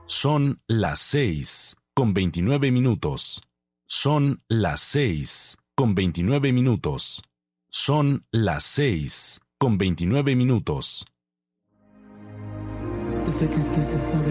Son las 6:29. Son las 6:29. Son las 6:29. Yo sé que usted se sabe